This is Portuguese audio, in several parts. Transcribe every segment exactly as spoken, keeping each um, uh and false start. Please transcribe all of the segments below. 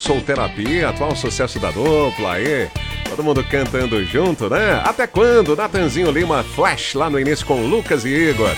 Soul Terapia, atual sucesso da dupla aí. Todo mundo cantando junto, né? Até quando? Natanzinho Lima, Flash, lá no início com Lucas e Igor.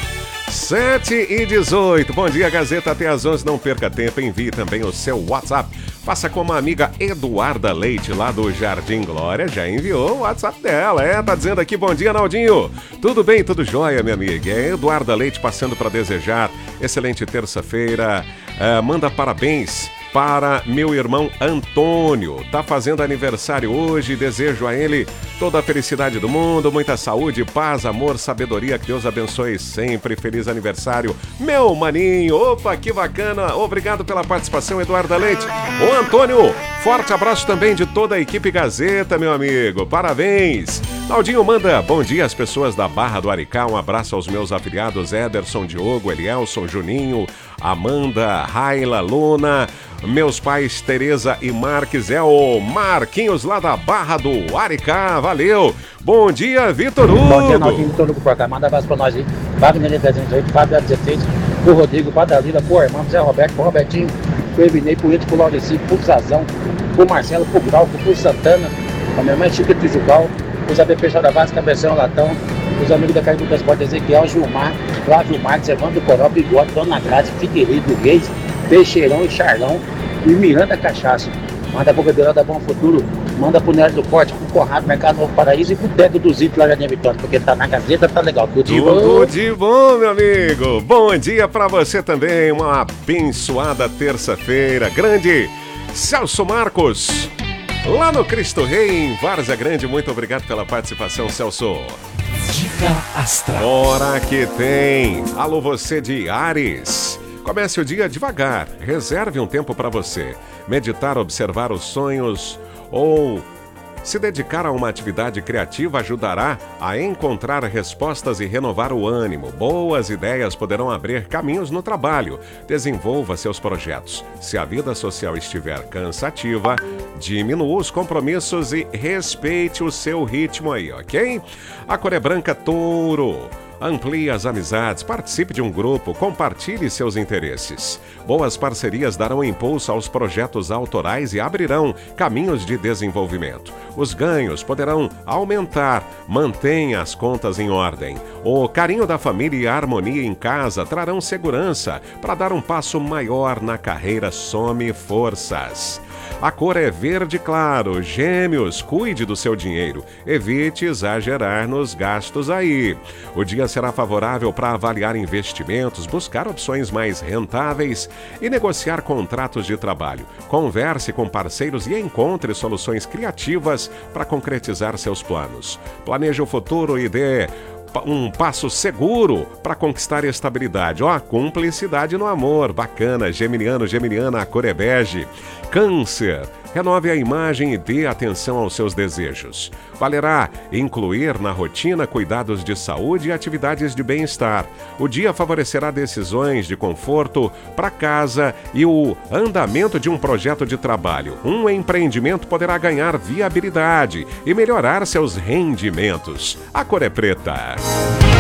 sete e dezoito. Bom dia, Gazeta, até às onze. Não perca tempo, envie também o seu WhatsApp. Faça como a amiga Eduarda Leite, lá do Jardim Glória, já enviou o WhatsApp dela. É, tá dizendo aqui, bom dia, Naldinho. Tudo bem, tudo jóia, minha amiga. É Eduarda Leite passando para desejar excelente terça-feira. Uh, manda parabéns para meu irmão Antônio, tá fazendo aniversário hoje, desejo a ele toda a felicidade do mundo, muita saúde, paz, amor, sabedoria, que Deus abençoe sempre, feliz aniversário, meu maninho, opa, que bacana, obrigado pela participação, Eduardo Leite. Ô Antônio, forte abraço também de toda a equipe Gazeta, meu amigo, parabéns. Claudinho manda bom dia às pessoas da Barra do Aricá, um abraço aos meus afiliados Ederson, Diogo, Elielson, Juninho, Amanda, Raila, Luna, meus pais Tereza e Marques, é o Marquinhos lá da Barra do Aricá, valeu. Bom dia, Vitor Hugo. Bom dia, Naldinho, Vitor Hugo por cá, manda abraço pra nós aí. Wagner trezentos e oito, Fábio dezesseis, pro Rodrigo, pra Dalila, pro Armando, Zé Roberto, pro Robertinho, pro Evinei, pro Ito, pro Laureci, pro Zazão, pro Marcelo, pro Glauco, pro Santana, pra minha mãe Chica Tijugal, os A B P Choravaz, Cabeção Latão, os amigos da Caixa do Transporte, Ezequiel, Gilmar, Flávio Marques, Evandro Coró, Bigode, Dona Grazi, Figueiredo, Reis, Teixeirão e Charlão e Miranda Cachaço. Manda pro Gabriel da Bom Futuro, manda pro Nélio do Corte, pro Conrado, Mercado Novo Paraíso e pro Teco do Zito lá de Vitória, porque tá na Gazeta, tá legal. Tudo de bom. Tudo de bom, meu amigo. Bom dia pra você também, uma abençoada terça-feira. Grande Celso Marcos, lá no Cristo Rei, em Várzea Grande, muito obrigado pela participação, Celso. Dica Astral. Bora que tem. Alô, você de Áries. Comece o dia devagar, reserve um tempo para você. Meditar, observar os sonhos ou se dedicar a uma atividade criativa ajudará a encontrar respostas e renovar o ânimo. Boas ideias poderão abrir caminhos no trabalho. Desenvolva seus projetos. Se a vida social estiver cansativa, diminua os compromissos e respeite o seu ritmo aí, ok? A cor é branca, Touro. Amplie as amizades, participe de um grupo, compartilhe seus interesses. Boas parcerias darão impulso aos projetos autorais e abrirão caminhos de desenvolvimento. Os ganhos poderão aumentar, mantenha as contas em ordem. O carinho da família e a harmonia em casa trarão segurança para dar um passo maior na carreira. Some forças. A cor é verde claro. Gêmeos, cuide do seu dinheiro. Evite exagerar nos gastos aí. O dia será favorável para avaliar investimentos, buscar opções mais rentáveis e negociar contratos de trabalho. Converse com parceiros e encontre soluções criativas para concretizar seus planos. Planeje o futuro e dê um passo seguro para conquistar estabilidade. Ó, cumplicidade no amor. Bacana. Geminiano, Geminiana, a cor é bege. Câncer. Renove a imagem e dê atenção aos seus desejos. Valerá incluir na rotina cuidados de saúde e atividades de bem-estar. O dia favorecerá decisões de conforto para casa e o andamento de um projeto de trabalho. Um empreendimento poderá ganhar viabilidade e melhorar seus rendimentos. A cor é preta.